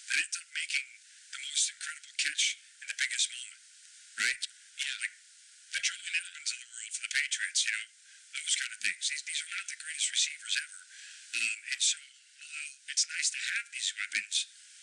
that ends up making the most incredible catch in the biggest moment, right? Like Julian Edelman's of the world for the Patriots, those kind of things. These are not the greatest receivers ever. And so, it's nice to have these weapons,